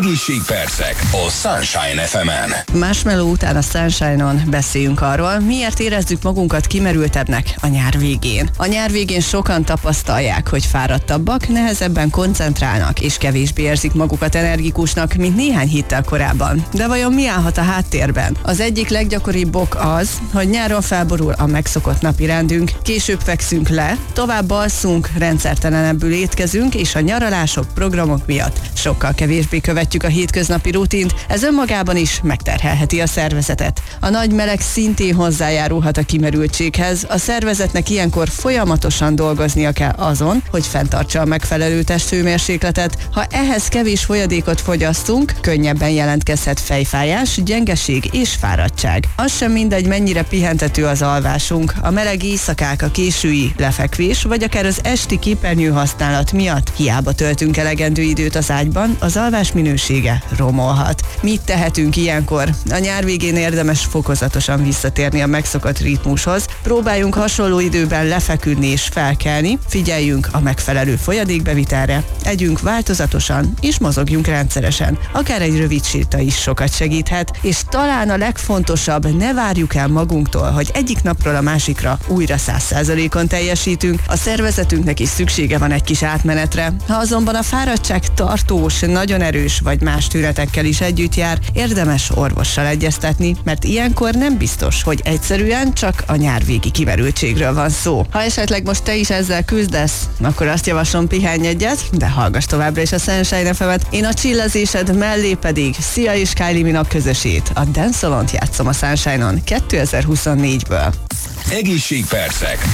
Egészségpercek a Sunshine FM-en. Marshmallow után a Sunshine-on beszéljünk arról, miért érezzük magunkat kimerültebbnek a nyár végén. A nyár végén sokan tapasztalják, hogy fáradtabbak, nehezebben koncentrálnak és kevésbé érzik magukat energikusnak, mint néhány héttel korábban. De vajon mi állhat a háttérben? Az egyik leggyakoribb ok az, hogy nyáron felborul a megszokott napirendünk, később fekszünk le, tovább alszunk, rendszertelenebbül étkezünk, és a nyaralások, programok miatt sokkal kevésbé követjük a hétköznapi rutint, ez önmagában is megterhelheti a szervezetet. A nagy meleg szintén hozzájárulhat a kimerültséghez, a szervezetnek ilyenkor folyamatosan dolgoznia kell azon, hogy fenntartsa a megfelelő testhőmérsékletet. Ha ehhez kevés folyadékot fogyasztunk, könnyebben jelentkezhet fejfájás, gyengeség és fáradtság. Az sem mindegy, mennyire pihentető az alvásunk. A meleg éjszakák, a késői lefekvés, vagy akár az esti képernyő használat miatt hiába töltünk elegendő időt az ágyban, az alvás minősége romolhat. Mit tehetünk ilyenkor? A nyár végén érdemes fokozatosan visszatérni a megszokott ritmushoz, próbáljunk hasonló időben lefeküdni és felkelni, figyeljünk a megfelelő folyadékbevitelre, együnk változatosan és mozogjunk rendszeresen. Akár egy rövid séta is sokat segíthet, és talán a legfontosabb, ne várjuk el magunktól, hogy egyik napról a másikra újra 100%-on teljesítünk. A szervezetünknek is szüksége van egy kis átmenetre. Ha azonban a fáradtság tartós, nagyon erős vagy más tünetekkel is együtt jár, érdemes orvossal egyeztetni, mert ilyenkor nem biztos, hogy egyszerűen csak a nyárvégi kimerültségről van szó. Ha esetleg most te is ezzel küzdesz, akkor azt javaslom, pihenj egyet, de hallgass továbbra is a Sunshine FM-et. Én a csillezésed mellé pedig Sia és Kylie Minogue közösét, a Dance Salont játszom a Sunshine-on 2024-ből. Egészségpercek.